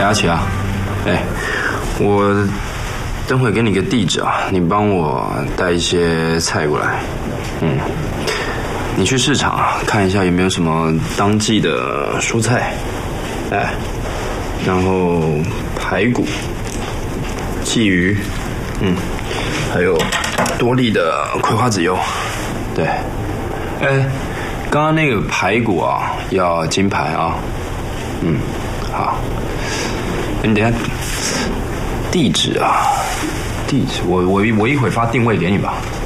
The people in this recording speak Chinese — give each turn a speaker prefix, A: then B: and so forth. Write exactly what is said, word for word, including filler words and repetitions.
A: 阿奇啊，哎，我等会给你个地址啊，你帮我带一些菜过来。嗯，你去市场啊，看一下有没有什么当季的蔬菜，哎，然后排骨、鲫鱼，嗯，还有多粒的葵花籽油。对，哎，刚刚那个排骨啊，要金排啊。嗯，好。你等一下，地址啊，地址，我我我一会发定位给你吧。